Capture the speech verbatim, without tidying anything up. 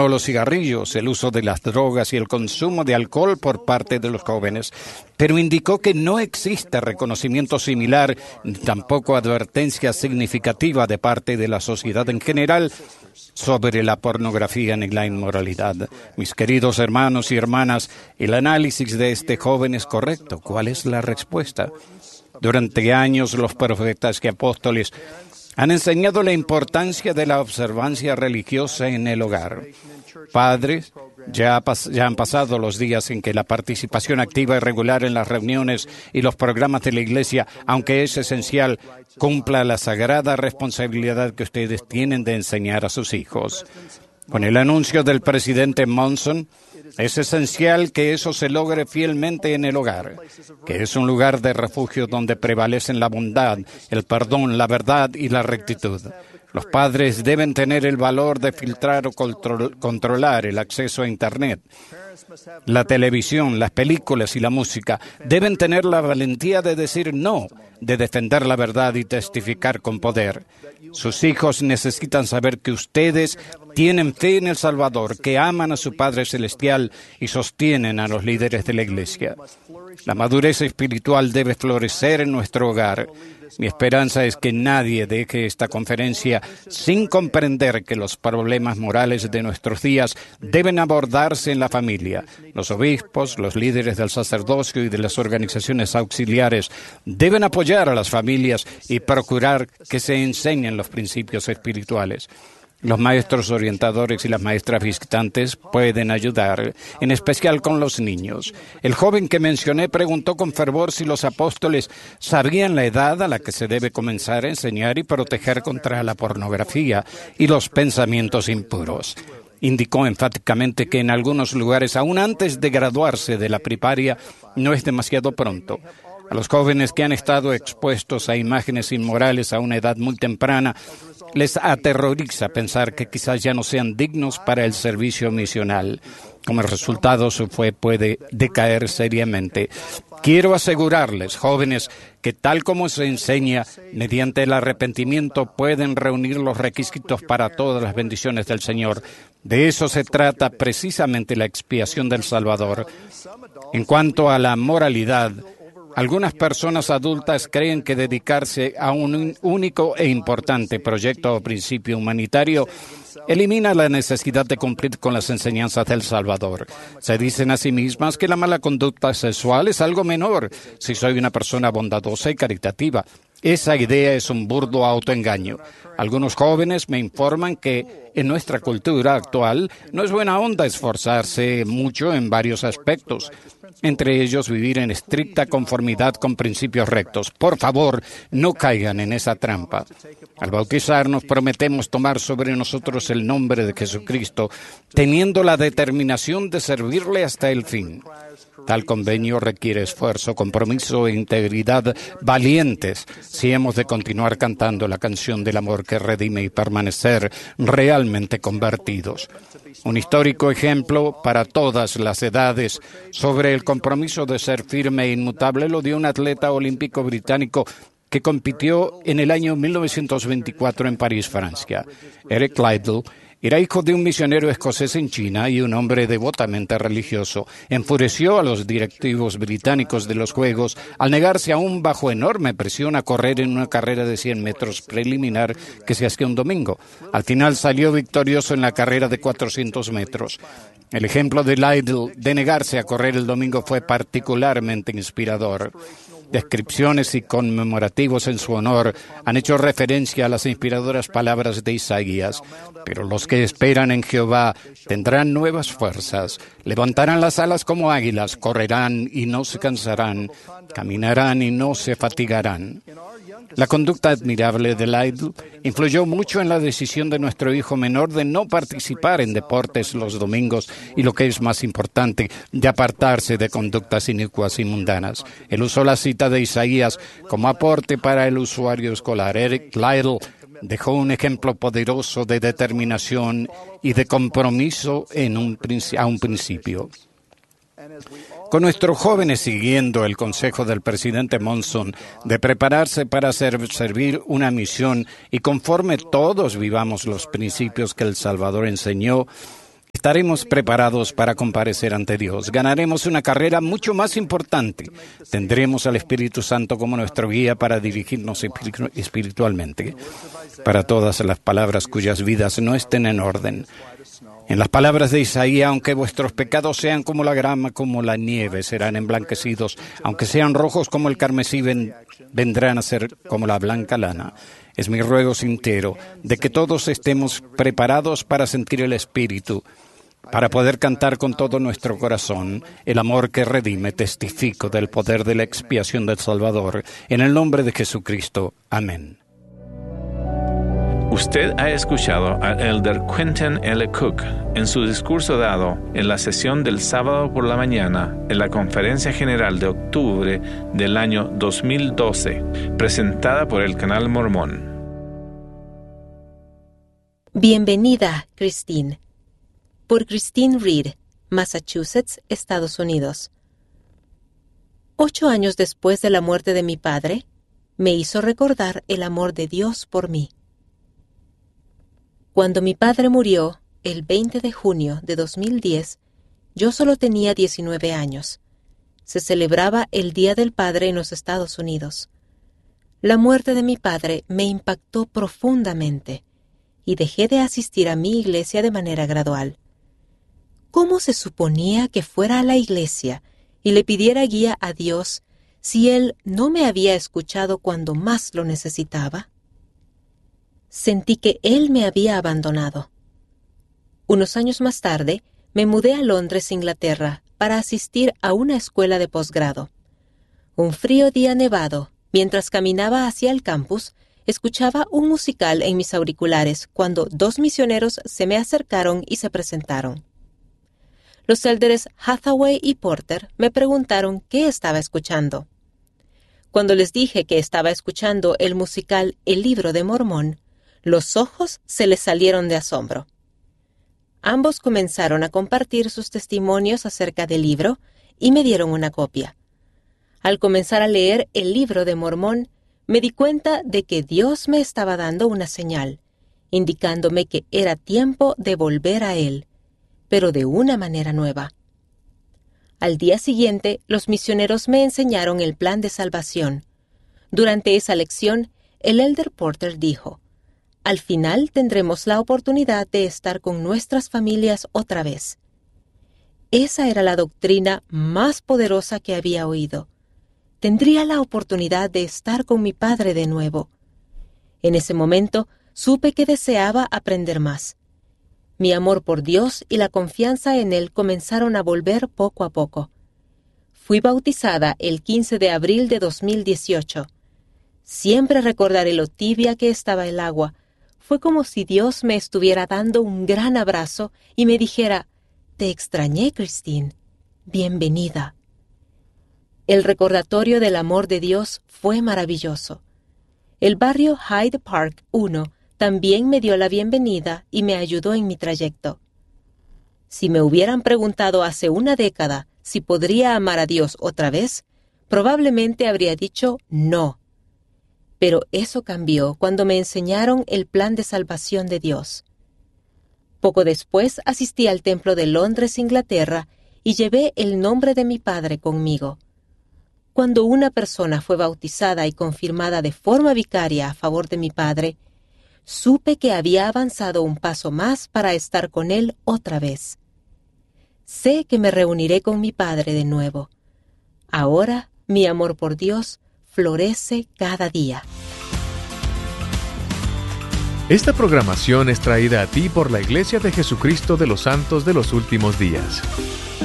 condenó los cigarrillos, el uso de las drogas y el consumo de alcohol por parte de los jóvenes, pero indicó que no existe reconocimiento similar ni tampoco advertencia significativa de parte de la sociedad en general sobre la pornografía ni la inmoralidad. Mis queridos hermanos y hermanas, el análisis de este joven es correcto. ¿Cuál es la respuesta? Durante años los profetas y apóstoles han enseñado la importancia de la observancia religiosa en el hogar. Padres, ya, pas- ya han pasado los días en que la participación activa y regular en las reuniones y los programas de la Iglesia, aunque es esencial, cumpla la sagrada responsabilidad que ustedes tienen de enseñar a sus hijos. Con el anuncio del presidente Monson, es esencial que eso se logre fielmente en el hogar, que es un lugar de refugio donde prevalecen la bondad, el perdón, la verdad y la rectitud. Los padres deben tener el valor de filtrar o control- controlar el acceso a Internet. La televisión, las películas y la música deben tener la valentía de decir no, de defender la verdad y testificar con poder. Sus hijos necesitan saber que ustedes tienen fe en el Salvador, que aman a su Padre Celestial y sostienen a los líderes de la Iglesia. La madurez espiritual debe florecer en nuestro hogar. Mi esperanza es que nadie deje esta conferencia sin comprender que los problemas morales de nuestros días deben abordarse en la familia. Los obispos, los líderes del sacerdocio y de las organizaciones auxiliares deben apoyar a las familias y procurar que se enseñen los principios espirituales. Los maestros orientadores y las maestras visitantes pueden ayudar, en especial con los niños. El joven que mencioné preguntó con fervor si los apóstoles sabían la edad a la que se debe comenzar a enseñar y proteger contra la pornografía y los pensamientos impuros. Indicó enfáticamente que en algunos lugares, aún antes de graduarse de la primaria, no es demasiado pronto. A los jóvenes que han estado expuestos a imágenes inmorales a una edad muy temprana, les aterroriza pensar que quizás ya no sean dignos para el servicio misional. Como resultado, su fe puede decaer seriamente. Quiero asegurarles, jóvenes, que tal como se enseña, mediante el arrepentimiento pueden reunir los requisitos para todas las bendiciones del Señor. De eso se trata precisamente la expiación del Salvador. En cuanto a la moralidad, algunas personas adultas creen que dedicarse a un único e importante proyecto o principio humanitario elimina la necesidad de cumplir con las enseñanzas del Salvador. Se dicen a sí mismas que la mala conducta sexual es algo menor si soy una persona bondadosa y caritativa. Esa idea es un burdo autoengaño. Algunos jóvenes me informan que en nuestra cultura actual no es buena onda esforzarse mucho en varios aspectos, entre ellos vivir en estricta conformidad con principios rectos. Por favor, no caigan en esa trampa. Al bautizarnos prometemos tomar sobre nosotros el nombre de Jesucristo, teniendo la determinación de servirle hasta el fin. Tal convenio requiere esfuerzo, compromiso e integridad valientes si hemos de continuar cantando la canción del amor que redime y permanecer realmente convertidos. Un histórico ejemplo para todas las edades sobre el compromiso de ser firme e inmutable lo dio un atleta olímpico británico que compitió en el año mil novecientos veinticuatro en París, Francia. Eric Liddell era hijo de un misionero escocés en China y un hombre devotamente religioso. Enfureció a los directivos británicos de los Juegos al negarse aún bajo enorme presión a correr en una carrera de cien metros preliminar que se hacía un domingo. Al final salió victorioso en la carrera de cuatrocientos metros. El ejemplo de Liddell de negarse a correr el domingo fue particularmente inspirador. Descripciones y conmemorativos en su honor han hecho referencia a las inspiradoras palabras de Isaías. Pero los que esperan en Jehová tendrán nuevas fuerzas, levantarán las alas como águilas, correrán y no se cansarán, caminarán y no se fatigarán. La conducta admirable de Liddell influyó mucho en la decisión de nuestro hijo menor de no participar en deportes los domingos y, lo que es más importante, de apartarse de conductas inicuas y mundanas. Él usó la cita de Isaías como aporte para el usuario escolar. Eric Liddell dejó un ejemplo poderoso de determinación y de compromiso en un, a un principio. Con nuestros jóvenes siguiendo el consejo del presidente Monson de prepararse para ser, servir una misión y conforme todos vivamos los principios que El Salvador enseñó, estaremos preparados para comparecer ante Dios. Ganaremos una carrera mucho más importante. Tendremos al Espíritu Santo como nuestro guía para dirigirnos espiritualmente. Para todas las palabras cuyas vidas no estén en orden. En las palabras de Isaías, aunque vuestros pecados sean como la grama, como la nieve, serán emblanquecidos. Aunque sean rojos como el carmesí, ven, vendrán a ser como la blanca lana. Es mi ruego sincero de que todos estemos preparados para sentir el Espíritu, para poder cantar con todo nuestro corazón el amor que redime. Testifico del poder de la expiación del Salvador. En el nombre de Jesucristo. Amén. Usted ha escuchado al elder Quentin L. Cook en su discurso dado en la sesión del sábado por la mañana en la Conferencia General de octubre del año dos mil doce, presentada por el Canal Mormón. Bienvenida, Christine. Por Christine Reed, Massachusetts, Estados Unidos. Ocho años después de la muerte de mi padre, me hizo recordar el amor de Dios por mí. Cuando mi padre murió, el veinte de junio de dos mil diez, yo solo tenía diecinueve años. Se celebraba el Día del Padre en los Estados Unidos. La muerte de mi padre me impactó profundamente y dejé de asistir a mi iglesia de manera gradual. ¿Cómo se suponía que fuera a la iglesia y le pidiera guía a Dios si Él no me había escuchado cuando más lo necesitaba? Sentí que Él me había abandonado. Unos años más tarde, me mudé a Londres, Inglaterra, para asistir a una escuela de posgrado. Un frío día nevado, mientras caminaba hacia el campus, escuchaba un musical en mis auriculares cuando dos misioneros se me acercaron y se presentaron. Los élderes Hathaway y Porter me preguntaron qué estaba escuchando. Cuando les dije que estaba escuchando el musical El Libro de Mormón, los ojos se les salieron de asombro. Ambos comenzaron a compartir sus testimonios acerca del libro y me dieron una copia. Al comenzar a leer El Libro de Mormón, me di cuenta de que Dios me estaba dando una señal, indicándome que era tiempo de volver a Él, pero de una manera nueva. Al día siguiente, los misioneros me enseñaron el plan de salvación. Durante esa lección, el elder Porter dijo: al final tendremos la oportunidad de estar con nuestras familias otra vez. Esa era la doctrina más poderosa que había oído. Tendría la oportunidad de estar con mi padre de nuevo. En ese momento supe que deseaba aprender más. Mi amor por Dios y la confianza en Él comenzaron a volver poco a poco. Fui bautizada el quince de abril de dos mil dieciocho. Siempre recordaré lo tibia que estaba el agua. Fue como si Dios me estuviera dando un gran abrazo y me dijera: «Te extrañé, Christine. Bienvenida». El recordatorio del amor de Dios fue maravilloso. El barrio Hyde Park uno también me dio la bienvenida y me ayudó en mi trayecto. Si me hubieran preguntado hace una década si podría amar a Dios otra vez, probablemente habría dicho no. Pero eso cambió cuando me enseñaron el plan de salvación de Dios. Poco después asistí al templo de Londres, Inglaterra, y llevé el nombre de mi padre conmigo. Cuando una persona fue bautizada y confirmada de forma vicaria a favor de mi padre, supe que había avanzado un paso más para estar con él otra vez. Sé que me reuniré con mi padre de nuevo. Ahora, mi amor por Dios florece cada día. Esta programación es traída a ti por la Iglesia de Jesucristo de los Santos de los Últimos Días.